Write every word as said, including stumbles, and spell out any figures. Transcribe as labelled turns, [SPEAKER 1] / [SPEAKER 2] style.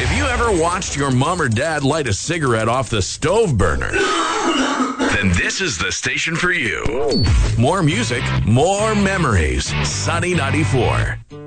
[SPEAKER 1] If you ever watched your mom or dad light a cigarette off the stove burner, then this is the station for you. More music, more memories. Sunny ninety-four.